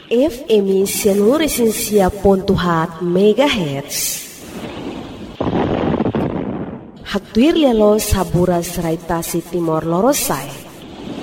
FM Seluruh Pontuhat MHz. Haktuir lialo sabura seraitasi Timor Lorosai.